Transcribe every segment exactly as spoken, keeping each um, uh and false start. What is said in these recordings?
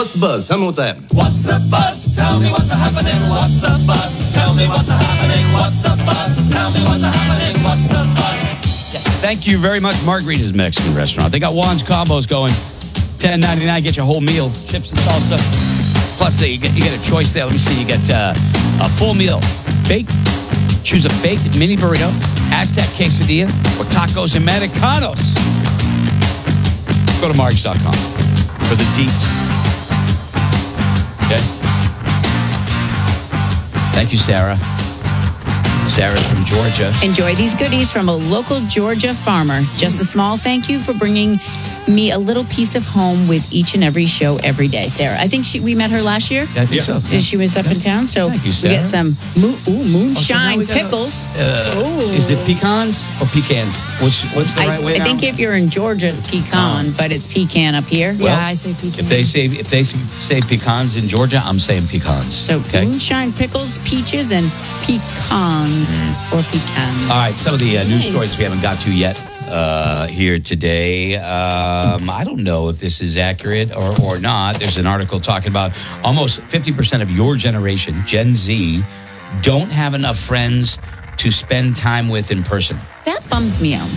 What's the buzz? Tell me what's happening. What's the buzz? Tell me what's happening. What's the buzz? Tell me what's happening. What's the buzz? Tell me what's happening. What's the buzz? Yes, thank you very much, Margarita's Mexican Restaurant. They got Juan's combos going. ten ninety-nine, get your whole meal, chips and salsa. Plus, uh, you get you get a choice there. Let me see. You get uh, a full meal, baked. Choose a baked mini burrito, Aztec quesadilla, or tacos americanos. Go to margs dot com for the deets. Okay. Thank you, Sarah. Sarah's from Georgia. Enjoy these goodies from a local Georgia farmer. Just a small thank you for bringing me a little piece of home with each and every show every day. Sarah, I think she, we met her last year. Yeah, I think so. Yeah. She was up in town, so Thank you, we Sarah. get some mo- ooh, moonshine Oh, so now we gotta- pickles. Uh, is it pecans or pecans? Which, what's the I, right way I now? think if you're in Georgia, it's pecan, but it's pecan up here. Well, yeah, I say pecan. If they say if they say pecans in Georgia, I'm saying pecans. So okay. moonshine pickles, peaches, and pecans or pecans. All right, some of the uh, news stories we haven't got to yet uh, here today. Um, I don't know if this is accurate or, or not. There's an article talking about almost fifty percent of your generation, Gen Z, don't have enough friends to spend time with in person. That bums me out.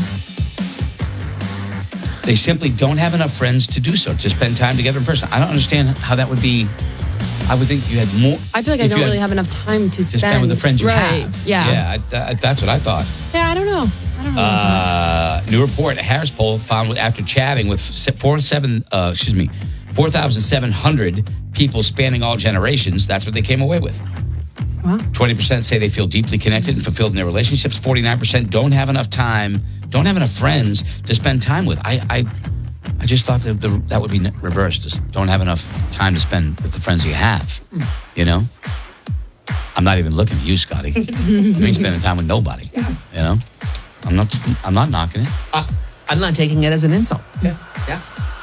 They simply don't have enough friends to do so, to spend time together in person. I don't understand how that would be. I would think you had more. I feel like I if don't you had really have enough time to to spend. spend with the friends you right. have. Yeah. Yeah, I, th- that's what I thought. Yeah, I don't know. I don't know. Uh, new report: a Harris poll found after chatting with four seven, uh, excuse me, four thousand seven hundred people spanning all generations, that's what they came away with. Wow. Twenty percent say they feel deeply connected and fulfilled in their relationships. Forty nine percent don't have enough time, don't have enough friends to spend time with. I, I, I just thought that the, that would be reversed. Just don't have enough time to spend with the friends you have. You know. I'm not even looking at you, Scotty. You ain't spending time with nobody. You know. I'm not. I'm not knocking it. Uh, I'm not taking it as an insult. Yeah. Yeah.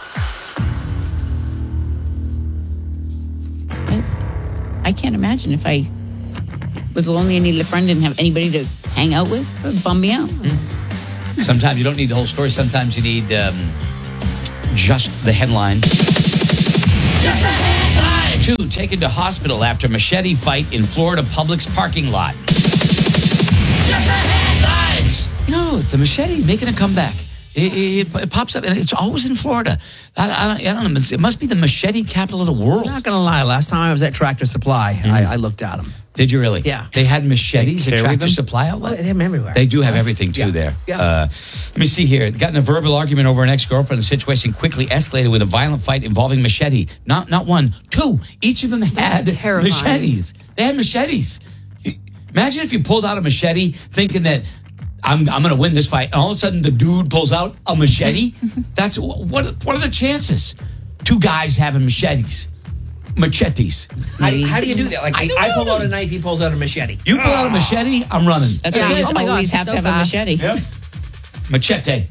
I can't imagine if I was lonely and needed a friend and didn't have anybody to hang out with. It would bum me out. Sometimes you don't need the whole story. Sometimes you need um, just the headline. Just the headlines. Two taken to hospital after machete fight in Florida Publix parking lot. Just the headlines. You know, the machete making a comeback. It, it, it pops up, and it's always in Florida. I, I, don't, I don't know. It must be the machete capital of the world. I'm not going to lie. Last time I was at Tractor Supply, Mm-hmm. I, I looked at them. Did you really? Yeah. They had machetes They at carry Tractor them? Supply Oh, outlet? they have them everywhere. They do have Yes. everything, too, Yeah. there. Yeah. Uh, let me see here. Got in a verbal argument over an ex-girlfriend. The situation quickly escalated with a violent fight involving machete. Not not one, two. Each of them had terrifying. machetes. They had machetes. Imagine if you pulled out a machete thinking that I'm I'm going to win this fight, and all of a sudden the dude pulls out a machete. That's what. What are the chances? Two guys having machetes, machetes. How do, you, how do you do that? Like, I I, don't I pull know. out a knife, he pulls out a machete. You pull out a machete, I'm running. That's Yeah. why you just Oh my always gosh, have so to have fast. a machete. Yep. Machete.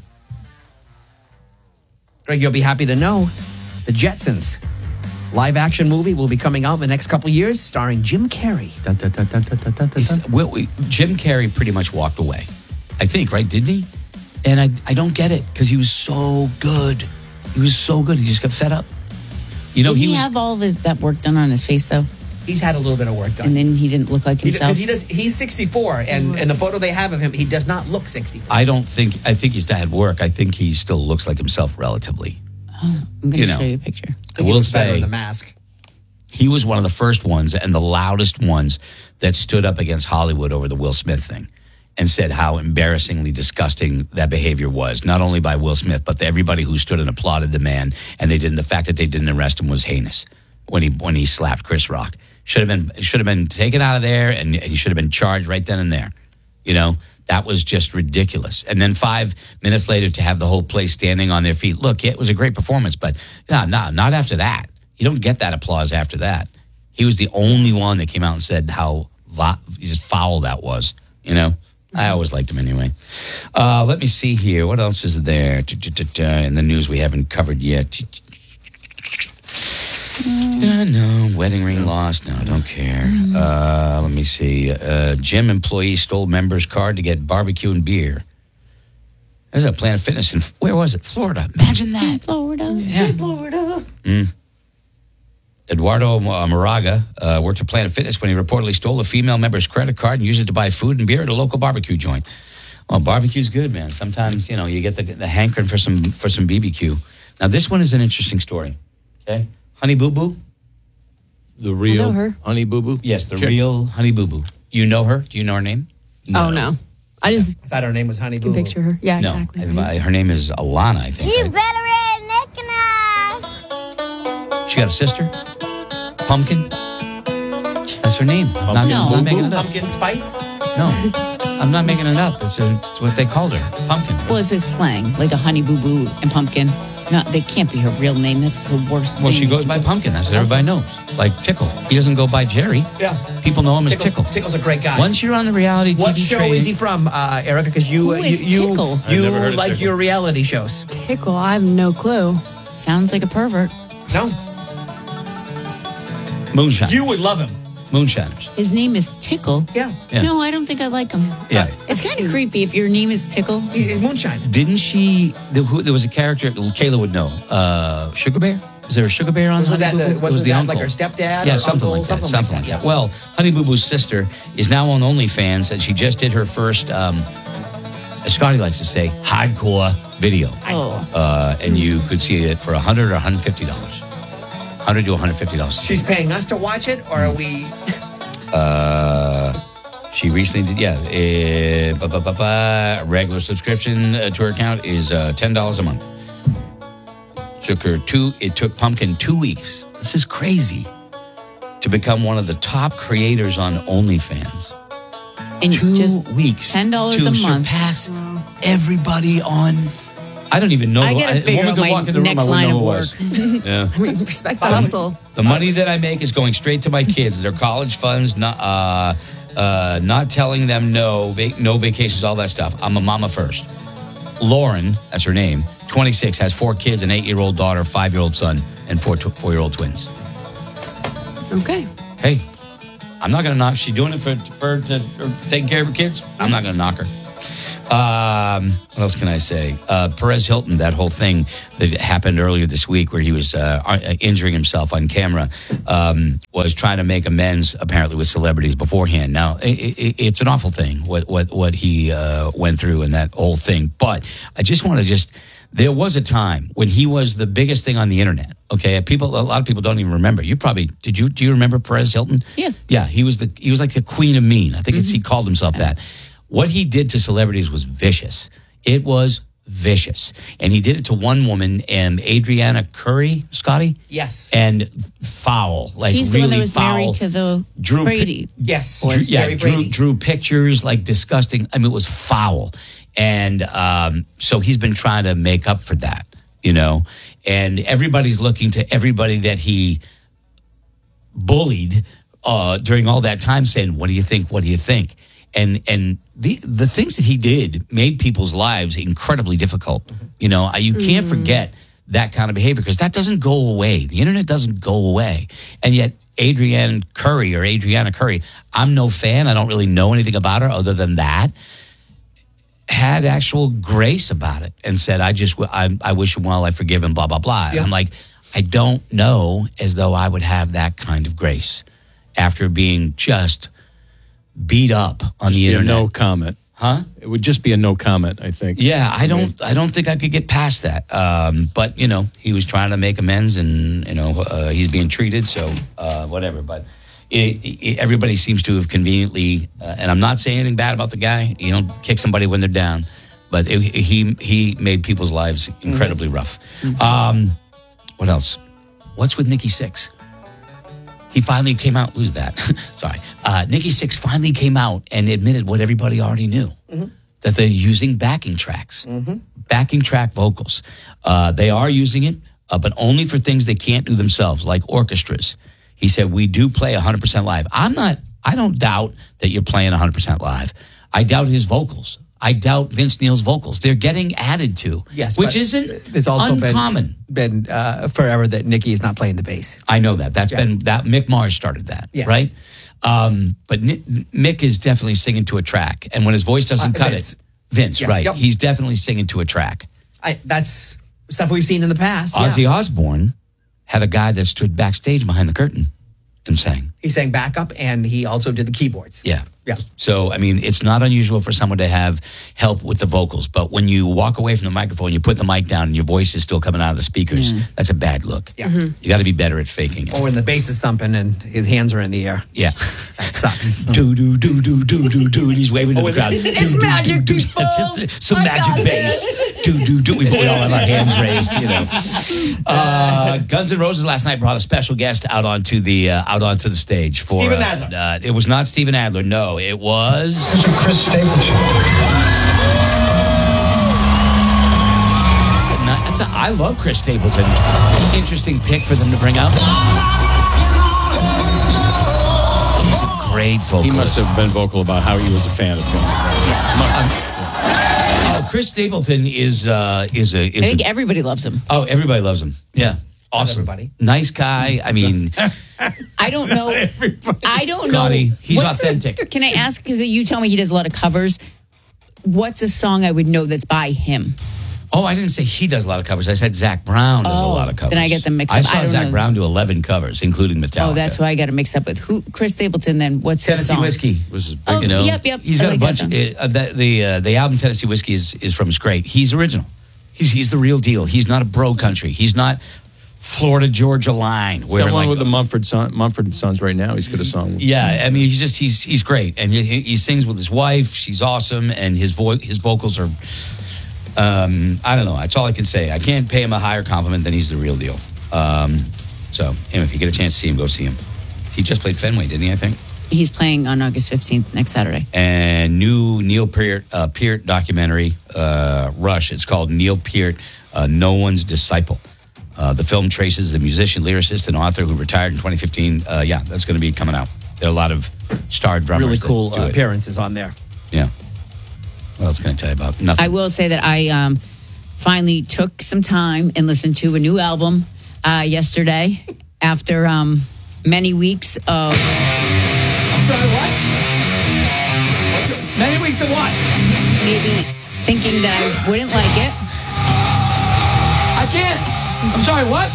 Greg, you'll be happy to know the Jetsons live action movie will be coming out in the next couple years, starring Jim Carrey. Dun, dun, dun, dun, dun, dun, dun, He's- dun. we- we- Jim Carrey pretty much walked away. I think, right? Didn't he? And I, I don't get it because he was so good. He was so good. He just got fed up. You know, Did he, he was. have all of his that work done on his face though, He's had a little bit of work done. and then he didn't look like himself? Because he does, he's sixty-four, and, and the photo they have of him, he does not look sixty-four. I don't think. I think he's had work. I think he still looks like himself relatively. I'm going to you know. show you a picture. I will better say in the mask. he was one of the first ones and the loudest ones that stood up against Hollywood over the Will Smith thing and said how embarrassingly disgusting that behavior was, not only by Will Smith, but to everybody who stood and applauded the man. And they didn't. The fact that they didn't arrest him was heinous when he when he slapped Chris Rock. Should have been should have been taken out of there, and, and he should have been charged right then and there. You know, that was just ridiculous. And then five minutes later, to have the whole place standing on their feet. Look, it was a great performance, but no, no, not after that. You don't get that applause after that. He was the only one that came out and said how va- just foul that was. You know, I always liked him anyway. Uh, let me see here. What else is there in the news we haven't covered yet? No, no, wedding ring lost. No, don't care. Uh, let me see. Uh, gym employee stole member's card to get barbecue and beer. There's a Planet Fitness in, where was it? Florida. Imagine that. Florida. Yeah. Florida. Mm. Eduardo uh, Moraga uh, worked at Planet Fitness when he reportedly stole a female member's credit card and used it to buy food and beer at a local barbecue joint. Oh, barbecue's good, man. Sometimes, you know, you get the, the hankering for some for some B B Q. Now, this one is an interesting story. Okay, Honey Boo Boo. The real know her. Honey Boo Boo? Yes, the Check. real Honey Boo Boo. You know her? Do you know her name? Oh, no. I just I thought her name was Honey Boo can Boo. picture her. Yeah, No, exactly. I- right? her name is Alana, I think. You right? better recognize. She got a sister, Pumpkin. That's her name. I'm not, No. I'm not making it up. Pumpkin Spice? No, I'm not making it up. It's, a, it's what they called her, Pumpkin. Well, it's a slang, like a honey boo boo and pumpkin. No, they can't be her real name. That's the worst Well, thing. she goes by Pumpkin. That's what everybody knows. Like Tickle. He doesn't go by Jerry. Yeah. People know him as Tickle. Tickle. Tickle's a great guy. Once you're on the reality T V What show train- is he from, uh, Erica? Because you, Who uh, is you, you, Tickle? I've never heard you of like Tickle. your reality shows. Tickle, I have no clue. Sounds like a pervert. No, Moonshine. you would love him. Moonshiners. His name is Tickle. Yeah, Yeah. No, I don't think I like him. Yeah. It's kind of creepy if your name is Tickle. he, he's moonshine. Didn't she? The, who, there was a character. Kayla would know. Uh, Sugar Bear. Is there a Sugar Bear on? Wasn't Honey that Boo the, Boo? wasn't It was that like uncle. her stepdad? Yeah, or something uncle, like that. something, Something like that. Yeah. Well, Honey Boo Boo's sister is now on OnlyFans, and she just did her first, um, as Scotty likes to say, hardcore video. Oh. Uh, and you could see it for one hundred dollars or one hundred fifty dollars. one hundred dollars to one hundred fifty dollars. She's paying us to watch it, or are we? Uh, she recently did, yeah. Uh, ba, ba, ba, ba, regular subscription uh, to her account is uh, ten dollars a month. Took her two, it took Pumpkin two weeks. This is crazy. To become one of the top creators on OnlyFans. And Two just weeks. ten dollars to a month. surpass everybody on. I don't even know. I gotta a figure woman out could my walk in the room, next I line wouldn't of know who it work. was. Yeah. I mean, respect the hustle. The money that I make is going straight to my kids. Their college funds, not uh, uh, not telling them no, va- no vacations, all that stuff. I'm a mama first. Lauren, that's her name, twenty-six, has four kids, an eight-year-old daughter, five-year-old son, and four tw- four-year-old twins. Okay. Hey, I'm not going to knock. She's doing it for for, to, for taking care of her kids. I'm not going to knock her. Um, what else can I say? Uh, Perez Hilton, that whole thing that happened earlier this week where he was uh, injuring himself on camera, um, was trying to make amends apparently with celebrities beforehand. Now, it, it, it's an awful thing what what what he uh, went through and that whole thing. But I just want to just. There was a time when he was the biggest thing on the internet. Okay, people, a lot of people don't even remember. You probably did. You do you remember Perez Hilton? Yeah. Yeah, he was the he was like the queen of mean. I think it's, he called himself that. What he did to celebrities was vicious. It was vicious, and he did it to one woman, and Adriana Curry, Scotty, Yes. and foul, like She's the really one that was foul. married to the Drew Brady. Yes. Drew, yeah, Gary drew, Brady. drew pictures like disgusting. I mean, it was foul, and um, so he's been trying to make up for that, you know. And everybody's looking to everybody that he bullied uh, during all that time, saying, "What do you think? What do you think?" And and the the things that he did made people's lives incredibly difficult. You know, you can't forget that kind of behavior because that doesn't go away. The internet doesn't go away, and yet. Adrienne Curry or Adriana Curry, I'm no fan. I don't really know anything about her other than that. Had actual grace about it and said, I just, I, I wish him well, I forgive him, blah, blah, blah. And Yeah. I'm like, I don't know as though I would have that kind of grace after being just beat up on Just the be a internet. no comment. Huh? It would just be a no comment, I think. Yeah, I don't. I don't think I could get past that. Um, but you know, he was trying to make amends, and you know, uh, he's being treated. So uh, whatever. But it, it, everybody seems to have conveniently. Uh, and I'm not saying anything bad about the guy. You don't kick somebody when they're down. But it, he he made people's lives incredibly rough. Um, what else? What's with Nikki Sixx? He finally came out. Who's that? Sorry. Uh, Nikki Sixx finally came out and admitted what everybody already knew. Mm-hmm. That they're using backing tracks. Mm-hmm. Backing track vocals. Uh, they are using it, uh, but only for things they can't do themselves, like orchestras. He said, we do play one hundred percent live. I'm not, I don't doubt that you're playing one hundred percent live. I doubt his vocals. I doubt Vince Neil's vocals. They're getting added to, Yes, which but isn't there's also uncommon. been been uh, forever that Nikki is not playing the bass. I know that. That's Yeah. been that. Mick Mars started that, Yes. right? Um, but Ni- Mick is definitely singing to a track, and when his voice doesn't Uh, cut Vince. it, Vince, Yes, right? yep. He's definitely singing to a track. I, that's stuff we've seen in the past. Ozzy yeah. Osbourne had a guy that stood backstage behind the curtain and sang. He sang backup, and he also did the keyboards. Yeah. Yeah. So, I mean, it's not unusual for someone to have help with the vocals, but when you walk away from the microphone, you put the mic down and your voice is still coming out of the speakers, that's a bad look. Yeah. You got to be better at faking it. Or when the bass is thumping and his hands are in the air. Yeah. That sucks. do, do, do, do, do, do, do, and he's waving to Oh, the crowd. it's magic, people. Just some I magic got bass. Do, do, do. We, we all have our hands raised, you know. Uh, Guns N' Roses last night brought a special guest out onto the uh, out onto the stage for Steven uh, Adler. Uh, it was not Steven Adler. No, it was Chris Stapleton. That's a, not- that's a, I love Chris Stapleton. Interesting pick for them to bring out. He's a great vocalist. He must have been vocal about how he was a fan of Guns N' Roses. Must have. Oh, Chris Stapleton is uh, is a I is think a, everybody loves him. oh everybody loves him. Yeah, awesome. everybody. Nice guy. I mean, I don't know. I don't know. Connie, he's What's the- authentic. can I ask? Because you tell me he does a lot of covers. What's a song I would know that's by him? oh, I didn't say he does a lot of covers. I said Zach Brown does a Oh, lot of covers. then I get them mixed I up. saw I don't Zach know. Brown do eleven covers, including Metallica. Oh, that's why I got to mix up with who? Chris Stapleton. Then what's his Tennessee song? Whiskey was his big, Oh, you know. yep, yep. He's I got like a that bunch. Uh, the the, uh, the album Tennessee Whiskey is is from Scrape. He's original. He's he's the real deal. He's not a bro country. He's not Florida Georgia line. Where Got one like, with the Mumford son, Mumford and Sons right now. He's got a song. yeah, I mean he's just he's he's great, and he, he sings with his wife. She's awesome, and his voice his vocals are. Um, I don't know. That's all I can say. I can't pay him a higher compliment than he's the real deal. Um, so, anyway, if you get a chance to see him, go see him. He just played Fenway, didn't he? I think. He's playing on August fifteenth next Saturday. And new Neil Peart, uh, Peart documentary, uh, Rush. It's called Neil Peart, uh, No One's Disciple. Uh, the film traces the musician, lyricist, and author who retired in twenty fifteen. Uh, yeah, that's going to be coming out. There are a lot of star drummers. Really that cool do uh, it. appearances on there. Yeah. What else can I tell you about? Nothing. I will say that I um, finally took some time and listened to a new album uh, yesterday after um, many weeks of I'm sorry, what? Many weeks of what? maybe thinking that I wouldn't like it. I can't. I'm sorry, what?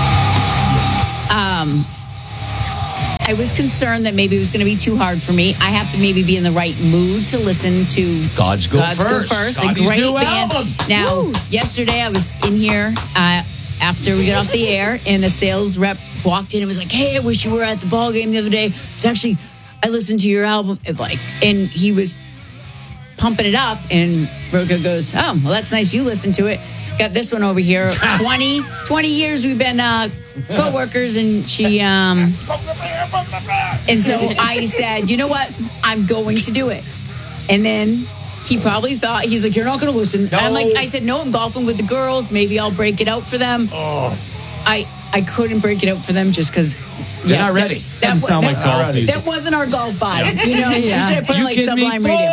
Um, I was concerned that maybe it was going to be too hard for me. I have to maybe be in the right mood to listen to God's Go God's First. Go First, Connie's a great new band. album. Now, yesterday I was in here uh, after we got off the air, and a sales rep walked in and was like, "Hey, I wish you were at the ball game the other day. It's actually, I listened to your album." It's like, and he was pumping it up, and Roka goes, "Oh, well, that's nice. You listened to it. Got this one over here. twenty, twenty years we've been uh, co-workers," and she, um, and so I said, "You know what? I'm going to do it." And then he probably thought, he's like, "You're not going to listen." And I'm like, I said, "No, I'm golfing with the girls. Maybe I'll break it out for them." Oh. I I couldn't break it out for them just because You're not ready. That, Doesn't sound like golf that, music. that wasn't our golf vibe. You know, Yeah. you should have put on like Sublime Radio.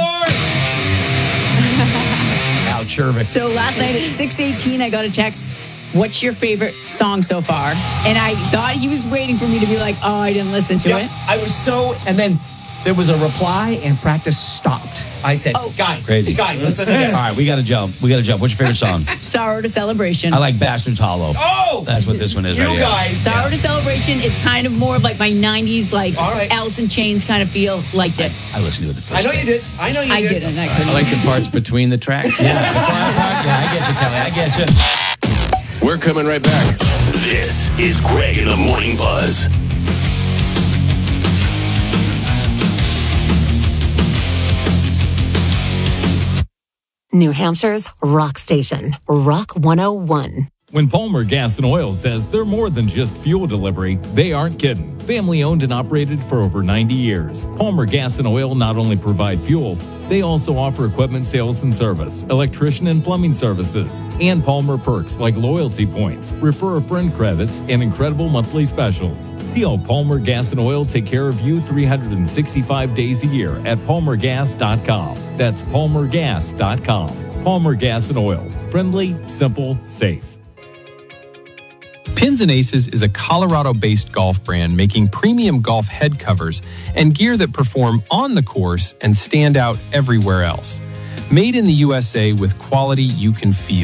Al Chervik. So last night at six eighteen, I got a text, "What's your favorite song so far?" And I thought he was waiting for me to be like, "Oh, I didn't listen to Yeah, it." I was so, and then there was a reply, and practice stopped. I said, Oh. guys, Crazy. guys, listen to this. All right, we got to jump. We got to jump. What's your favorite song? Sorrow to Celebration. I like Bastards Hollow. Oh! That's what this one is You right here. guys. Sorrow to Celebration. It's kind of more of like my nineties, like All right. Alice in Chains kind of feel. Liked it. I listened to it the first I know day. you did. I know you I did. didn't. I I couldn't. like the parts between the tracks. Yeah, yeah, I get you, Kelly. I get you. We're coming right back. This is Greg in the Morning Buzz. New Hampshire's rock station, Rock one oh one. When Palmer Gas and Oil says they're more than just fuel delivery, they aren't kidding. Family owned and operated for over ninety years. Palmer Gas and Oil not only provide fuel, they also offer equipment sales and service, electrician and plumbing services, and Palmer perks like loyalty points, refer a friend credits, and incredible monthly specials. See how Palmer Gas and Oil take care of you three hundred sixty-five days a year at palmer gas dot com. That's palmer gas dot com. Palmer Gas and Oil. Friendly, simple, safe. Pins and Aces is a Colorado-based golf brand making premium golf head covers and gear that perform on the course and stand out everywhere else. Made in the U S A with quality you can feel.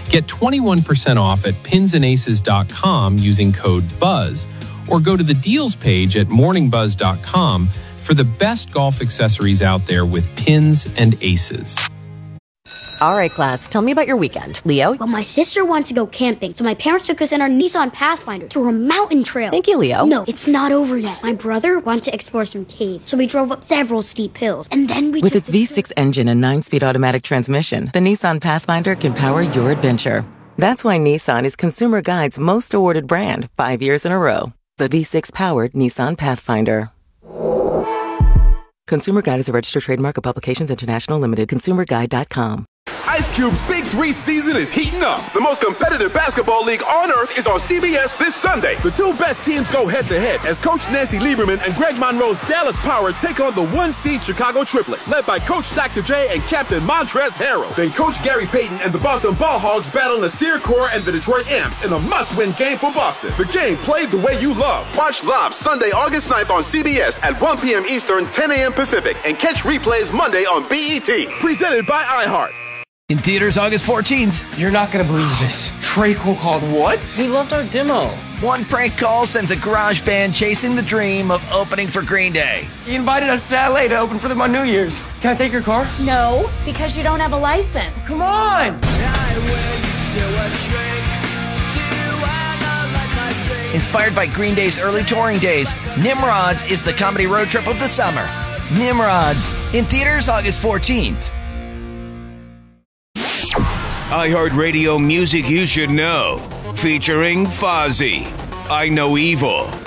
Get twenty-one percent off at pins and aces dot com using code BUZZ, or go to the deals page at morning buzz dot com for the best golf accessories out there with pins and aces. All right, class, tell me about your weekend. Leo? Well, my sister wanted to go camping, so my parents took us in our Nissan Pathfinder to a mountain trail. Thank you, Leo. No, it's not over yet. My brother wanted to explore some caves, so we drove up several steep hills, and then we With took its V six engine and nine-speed automatic transmission, the Nissan Pathfinder can power your adventure. That's why Nissan is Consumer Guide's most awarded brand five years in a row. The V six-powered Nissan Pathfinder. Consumer Guide is a registered trademark of Publications International Limited. consumer guide dot com. Ice Cube's Big Three season is heating up. The most competitive basketball league on earth is on C B S this Sunday. The two best teams go head-to-head as Coach Nancy Lieberman and Greg Monroe's Dallas Power take on the one-seed Chicago Triplets, led by Coach Doctor J and Captain Montrezl Harrell. Then Coach Gary Payton and the Boston Ball Hogs battle Nasir Kaur and the Detroit Amps in a must-win game for Boston. The game played the way you love. Watch live Sunday, August ninth on C B S at one p.m. Eastern, ten a.m. Pacific, and catch replays Monday on B E T. Presented by iHeart. In theaters August fourteenth. You're not going to believe this. Trey Cole called what? He loved our demo. One prank call sends a garage band chasing the dream of opening for Green Day. He invited us to L A to open for them on New Year's. Can I take your car? No, because you don't have a license. Come on! Inspired by Green Day's early touring days, Nimrods is the comedy road trip of the summer. Nimrods, in theaters August fourteenth. iHeartRadio Music You Should Know, featuring Fozzy, I Know Evil.